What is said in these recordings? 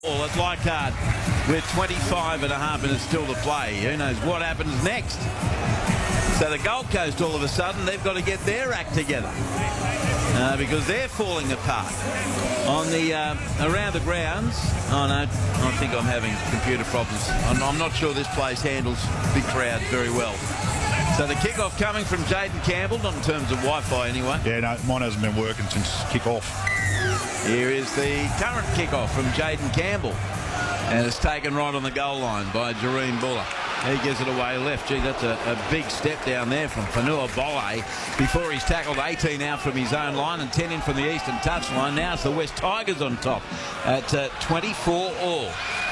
Well, at Leichhardt with 25 and a half minutes still to play. Who knows what happens next? So the Gold Coast, all of a sudden, they've got to get their act together because they're falling apart. On the around the grounds, oh no, I think I'm having computer problems. I'm not sure this place handles big crowds very well. So the kickoff coming from Jaden Campbell, not in terms of Wi-Fi anyway. Yeah, no, mine hasn't been working since kick-off. Here is the current kickoff from Jaden Campbell. And it's taken right on the goal line by Jahream Bula. He gives it away left. Gee, that's a big step down there from Fanua Bolle before he's tackled 18 out from his own line and 10 in from the eastern touchline. Now it's the West Tigers on top at 24 all.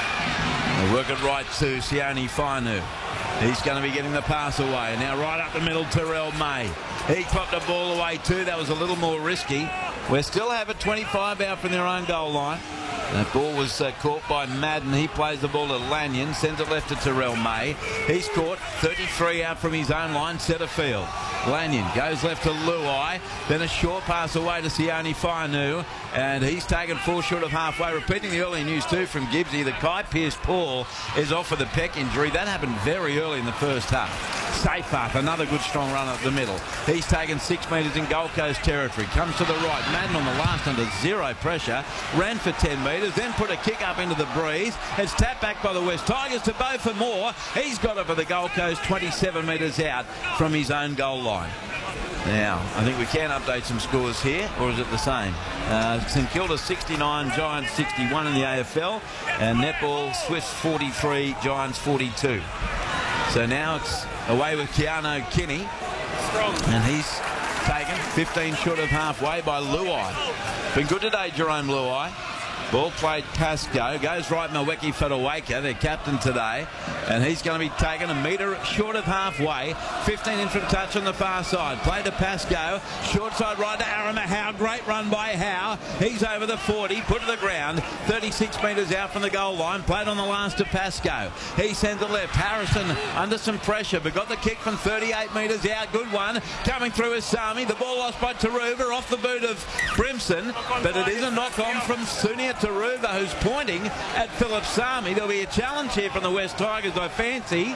They work it right to Sione Fainu. He's going to be getting the pass away. Now right up the middle, Terrell May. He popped the ball away too. That was a little more risky. We still have it 25 out from their own goal line. That ball was caught by Madden. He plays the ball to Lanyon, sends it left to Terrell May. He's caught 33 out from his own line, centre field. Lanyon goes left to Luai, then a short pass away to Sione Fainu, and he's taken 4 short of halfway. Repeating the early news too from Gibbsy, the Kai Pearce-Paul is off with a pec injury. That happened very early in the first half. Seyfarth, another good strong run up the middle. He's taken 6 metres in Gold Coast territory. Comes to the right. Madden on the last under zero pressure. Ran for 10 metres, then put a kick up into the breeze. It's tapped back by the West Tigers to Beau for more. He's got it for the Gold Coast, 27 metres out from his own goal line. Now, I think we can update some scores here, or is it the same? St Kilda 69, Giants 61 in the AFL, and netball Swifts 43, Giants 42. So now it's away with Keano Kinney, and he's taken 15 short of halfway by Luai. Been good today, Jerome Luai. Ball played Pascoe, goes right Mweki Fotuaika, their captain today, and he's going to be taken a metre short of halfway. 15 in from touch on the far side. Play to Pascoe, short side right to Arima Howe. Great run by Howe. He's over the 40, put to the ground, 36 metres out from the goal line. Played on the last to Pascoe. He sends it left. Harrison under some pressure, but got the kick from 38 metres out. Good one. Coming through is Sami. The ball lost by Taruva off the boot of Brimson, but it is a knock-on from Sunia Taruva, who's pointing at Philip Sami. There'll be a challenge here from the West Tigers, I fancy.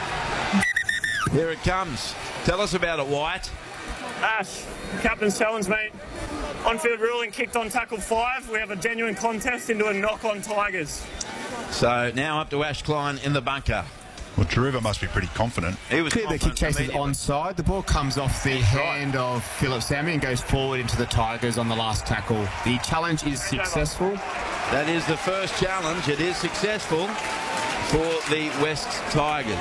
Here it comes. Tell us about it, White. Ash, captain's challenge, mate. On-field ruling kicked on tackle 5. We have a genuine contest into a knock-on Tigers. So now up to Ash Klein in the bunker. Well, Taruva must be pretty confident. He was The kick chase is onside. The ball comes off the hand of Philip Sami and goes forward into the Tigers on the last tackle. The challenge is successful. That is the first challenge. It is successful for the West Tigers.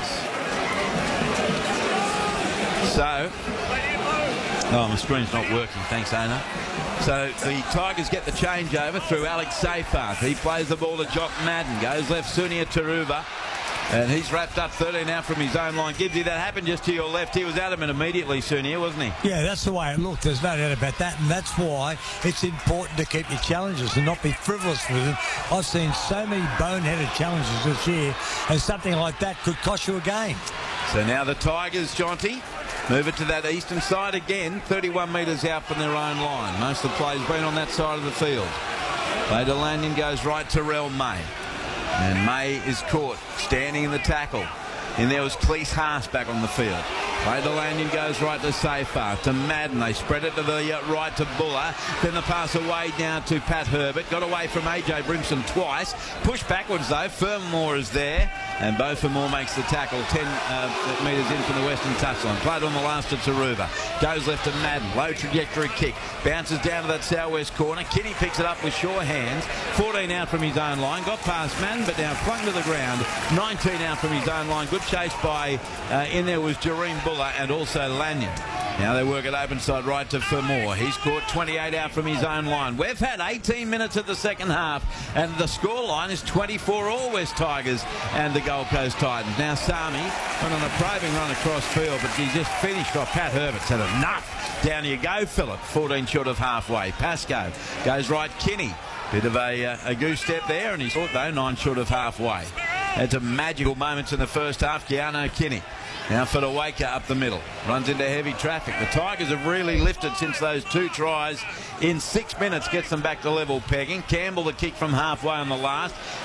So, my screen's not working. Thanks, Ona. So the Tigers get the changeover through Alex Seyfarth. He plays the ball to Jock Madden. Goes left, Sunia Taruva. And he's wrapped up 13 out from his own line. Gibbsy, that happened just to your left. He was adamant immediately, Sunia, wasn't he? Yeah, that's the way it looked. There's no doubt about that. And that's why it's important to keep your challenges and not be frivolous with them. I've seen so many boneheaded challenges this year, and something like that could cost you a game. So now the Tigers, Jonty, move it to that eastern side again. 31 metres out from their own line. Most of the play's been on that side of the field. Later Lanyon goes right to Terrell May. And May is caught standing in the tackle. And there was Cleese Haas back on the field. Later Lanyon goes right to Seyfarth, to Madden. They spread it to the right to Buller. Then the pass away down to Pat Herbert. Got away from AJ Brimson twice. Pushed backwards though. Fermor is there. And Beau Fermor makes the tackle 10 metres in from the western touchline. Played on the last to Taruva. Goes left to Madden. Low trajectory kick. Bounces down to that southwest corner. Kinney picks it up with sure hands. 14 out from his own line. Got past Madden, but now flung to the ground. 19 out from his own line. Good chase by, in there was Jahream Bula and also Lanyon. Now they work it open side right to Fermor. He's caught 28 out from his own line. We've had 18 minutes of the second half, and the scoreline is 24 all West Tigers and the Gold Coast Titans. Now Sami went on a probing run across field, but he just finished off. Pat Herbert said enough. Down you go, Philip. 14 short of halfway. Pascoe goes right. Kinney. Bit of a goose step there, and he's caught though 9 short of halfway. Had some magical moments in the first half. Keano Kinney. Now Fotuaika up the middle. Runs into heavy traffic. The Tigers have really lifted since those 2 tries in 6 minutes. Gets them back to level pegging. Campbell the kick from halfway on the last.